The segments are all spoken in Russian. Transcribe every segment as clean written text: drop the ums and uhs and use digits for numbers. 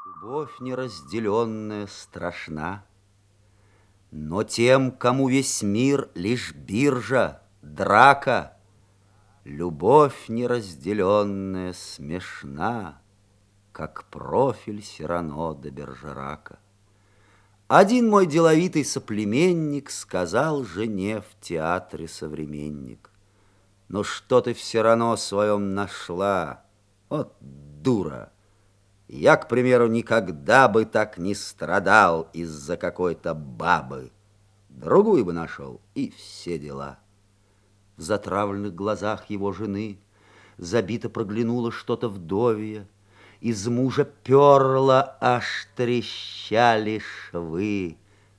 Любовь неразделенная страшна, но тем, кому весь мир лишь биржа, драка, любовь неразделенная смешна, как профиль Сирано де Бержерака. Один мой деловитый соплеменник сказал жене в театре «Современник»: «Ну что ты все равно своем нашла? Вот дура! Я, к примеру, никогда бы так не страдал из-за какой-то бабы. Другую бы нашел, и все дела». В затравленных глазах его жены забито проглянуло что-то вдовье. Из мужа перло, аж трещали швы,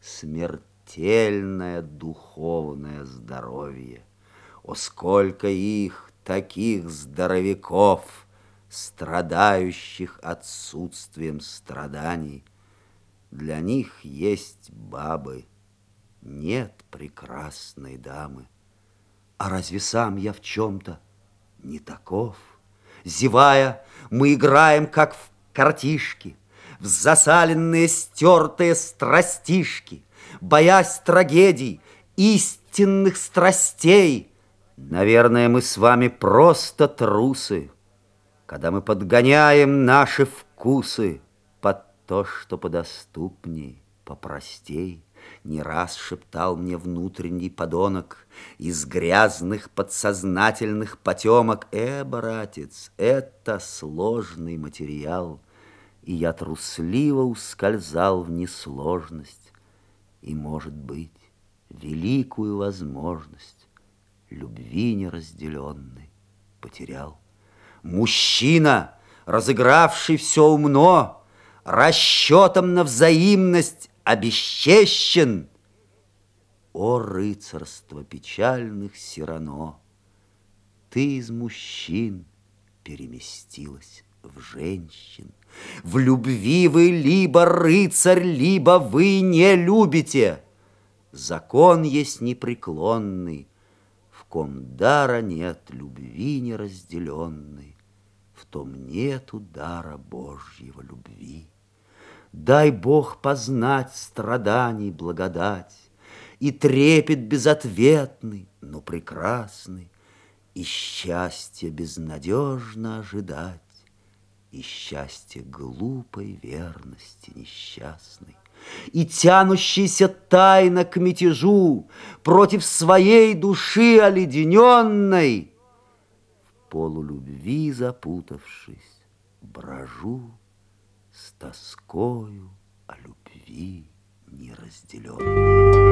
смертельное духовное здоровье. О, сколько их, таких здоровяков, страдающих отсутствием страданий! Для них есть бабы, нет прекрасной дамы. А разве сам я в чем-то не таков? Зевая, мы играем, как в картишки, в засаленные, стертые страстишки, боясь трагедий, истинных страстей. Наверное, мы с вами просто трусы, когда мы подгоняем наши вкусы под то, что подоступней, попростей. Не раз шептал мне внутренний подонок из грязных подсознательных потемок: братец, это сложный материал. И я трусливо ускользал в несложность и, может быть, великую возможность любви неразделенной потерял. Мужчина, разыгравший все умно, расчетом на взаимность обесчещен. О, рыцарство печальных Сирано! Ты из мужчин переместилась в женщин. В любви вы либо рыцарь, либо вы не любите. Закон есть непреклонный: в ком дара нет любви неразделенной, в том нету дара Божьего любви. Дай Бог познать страданий благодать и трепет безответный, но прекрасный, и счастье безнадежно ожидать, и счастье глупой верности несчастной, и тянущийся тайно к мятежу против своей души оледененной. В полулюбви запутавшись, брожу с тоскою о любви неразделенной.